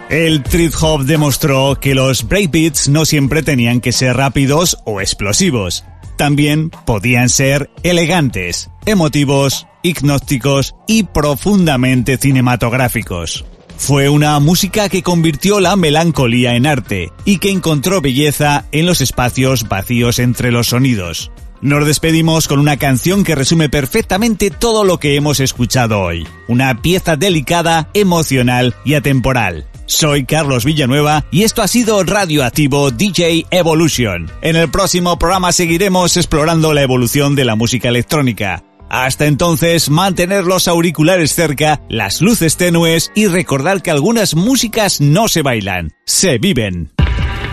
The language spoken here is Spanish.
El trip hop demostró que los breakbeats no siempre tenían que ser rápidos o explosivos. También podían ser elegantes, emotivos, hipnóticos y profundamente cinematográficos. Fue una música que convirtió la melancolía en arte y que encontró belleza en los espacios vacíos entre los sonidos. Nos despedimos con una canción que resume perfectamente todo lo que hemos escuchado hoy. Una pieza delicada, emocional y atemporal. Soy Carlos Villanueva y esto ha sido Radioactivo DJ Evolution. En el próximo programa seguiremos explorando la evolución de la música electrónica. Hasta entonces, mantener los auriculares cerca, las luces tenues y recordar que algunas músicas no se bailan, se viven.